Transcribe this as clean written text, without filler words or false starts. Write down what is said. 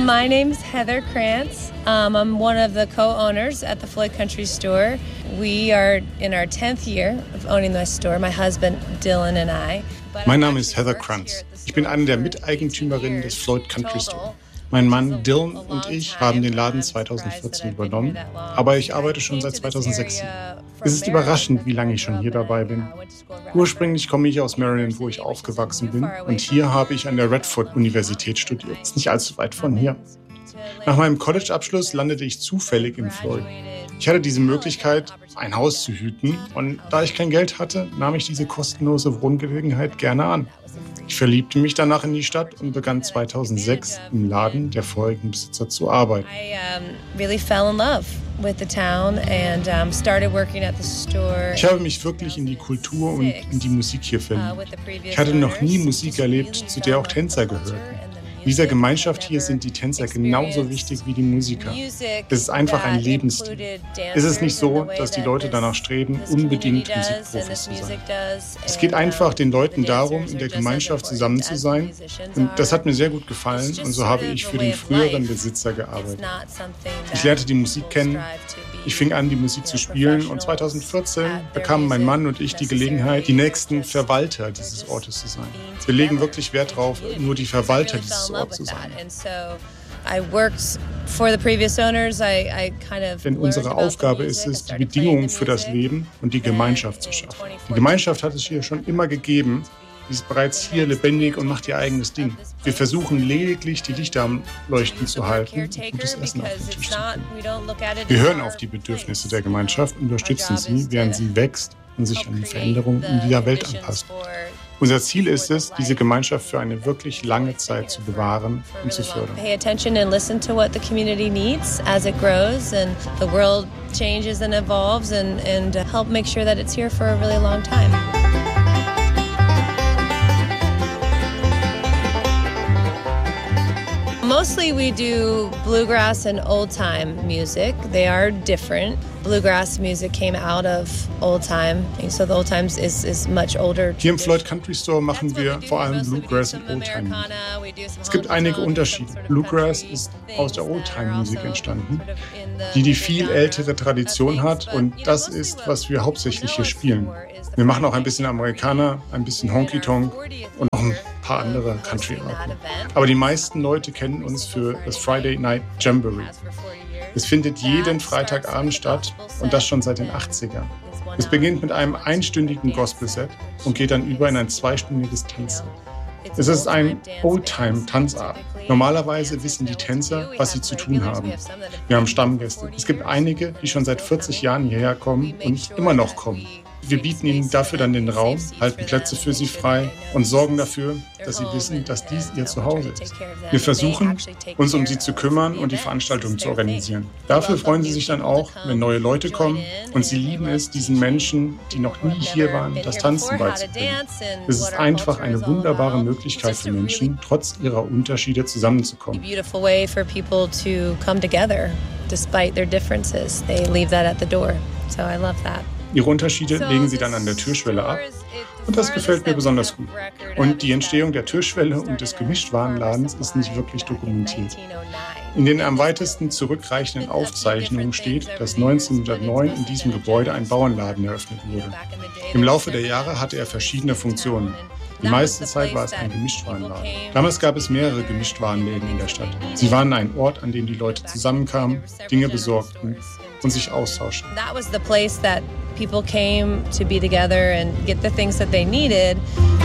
My name's Heather Krantz. I'm one of the co-owners at the Floyd Country Store. We are in our 10th year of owning the store, my husband Dylan and I. Mein Name ist Heather Krantz. Ich bin eine der Miteigentümerinnen des Floyd Country Store. Mein Mann Dylan und ich haben den Laden 2014 übernommen, aber ich arbeite schon seit 2006 hier. Es ist überraschend, wie lange ich schon hier dabei bin. Ursprünglich komme ich aus Maryland, wo ich aufgewachsen bin, und hier habe ich an der Radford-Universität studiert. Ist nicht allzu weit von hier. Nach meinem College-Abschluss landete ich zufällig in Floyd. Ich hatte diese Möglichkeit, ein Haus zu hüten, und da ich kein Geld hatte, nahm ich diese kostenlose Wohngelegenheit gerne an. Ich verliebte mich danach in die Stadt und begann 2006 im Laden der vorigen Besitzer zu arbeiten. Ich habe mich wirklich in die Kultur und in die Musik hier verliebt. Ich hatte noch nie Musik erlebt, zu der auch Tänzer gehörten. In dieser Gemeinschaft hier sind die Tänzer genauso wichtig wie die Musiker. Es ist einfach ein Lebensstil. Es ist nicht so, dass die Leute danach streben, unbedingt Musikprofis zu sein. Es geht einfach den Leuten darum, in der Gemeinschaft zusammen zu sein. Und das hat mir sehr gut gefallen, und so habe ich für den früheren Besitzer gearbeitet. Ich lernte die Musik kennen. Ich fing an, die Musik zu spielen, und 2014 bekamen mein Mann und ich die Gelegenheit, die nächsten Verwalter dieses Ortes zu sein. Wir legen wirklich Wert darauf, nur die Verwalter dieses Ortes zu sein. Denn unsere Aufgabe ist es, die Bedingungen für das Leben und die Gemeinschaft zu schaffen. Die Gemeinschaft hat es hier schon immer gegeben. Sie ist bereits hier lebendig und macht ihr eigenes Ding. Wir versuchen lediglich, die Lichter am Leuchten zu halten und gutes Essen auf den Tisch zu bringen. Wir hören auf die Bedürfnisse der Gemeinschaft und unterstützen sie, während sie wächst und sich an die Veränderungen in dieser Welt anpasst. Unser Ziel ist es, diese Gemeinschaft für eine wirklich lange Zeit zu bewahren und zu fördern. Pay attention and listen to what the community needs as it grows and the world changes and evolves and help make sure that it's here for a really long time. Mostly we do bluegrass and old-time music. They are different. Bluegrass music came out of old-time, so the old-times is much older. Hier im Floyd Country Store machen wir vor allem Bluegrass und Oldtime Musik. Es gibt einige Unterschiede. Bluegrass ist aus der Oldtime-Musik entstanden, die viel ältere Tradition hat, und das ist, was wir hauptsächlich hier spielen. Wir machen auch ein bisschen Amerikaner, ein bisschen Honky-Tonk und noch ein paar andere Country-Rock. Aber die meisten Leute kennen uns für das Friday Night Jamboree. Es findet jeden Freitagabend statt, und das schon seit den 80ern. Es beginnt mit einem einstündigen Gospel-Set und geht dann über in ein zweistündiges Tanzset. Es ist ein Oldtime-Tanzabend. Normalerweise wissen die Tänzer, was sie zu tun haben. Wir haben Stammgäste. Es gibt einige, die schon seit 40 Jahren hierher kommen und immer noch kommen. Wir bieten ihnen dafür dann den Raum, halten Plätze für sie frei und sorgen dafür, dass sie wissen, dass dies ihr Zuhause ist. Wir versuchen, uns um sie zu kümmern und die Veranstaltung zu organisieren. Dafür freuen sie sich dann auch, wenn neue Leute kommen, und sie lieben es, diesen Menschen, die noch nie hier waren, das Tanzen beizubringen. Es ist einfach eine wunderbare Möglichkeit für Menschen, trotz ihrer Unterschiede zusammenzukommen. Ihre Unterschiede legen sie dann an der Türschwelle ab, und das gefällt mir besonders gut. Und die Entstehung der Türschwelle und des Gemischtwarenladens ist nicht wirklich dokumentiert. In den am weitesten zurückreichenden Aufzeichnungen steht, dass 1909 in diesem Gebäude ein Bauernladen eröffnet wurde. Im Laufe der Jahre hatte er verschiedene Funktionen. Die meiste Zeit war es ein Gemischtwarenladen. Damals gab es mehrere Gemischtwarenläden in der Stadt. Sie waren ein Ort, an dem die Leute zusammenkamen, Dinge besorgten und sich austauschten. That was the place that people came to be together and get the things that they needed.